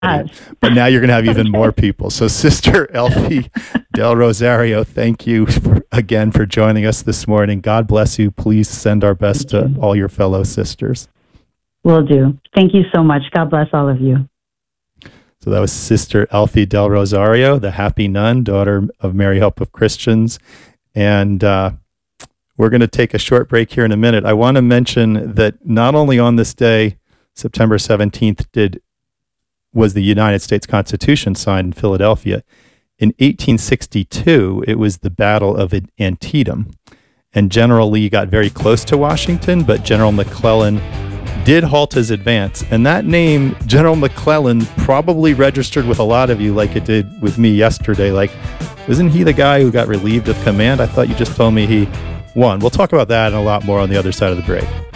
Yes. But now you're going to have even more people. So Sister Elfie Del Rosario, thank you again for joining us this morning. God bless you. Please send our best to all your fellow sisters. Will do. Thank you so much. God bless all of you. So that was Sister Elfie Del Rosario, the happy nun, daughter of Mary Help of Christians. And we're going to take a short break here in a minute. I want to mention that not only on this day, September 17th, was the United States Constitution signed in Philadelphia. In 1862, it was the Battle of Antietam. And General Lee got very close to Washington, but General McClellan did halt his advance. And that name, General McClellan, probably registered with a lot of you like it did with me yesterday. Like, isn't he the guy who got relieved of command? I thought you just told me he won. We'll talk about that and a lot more on the other side of the break.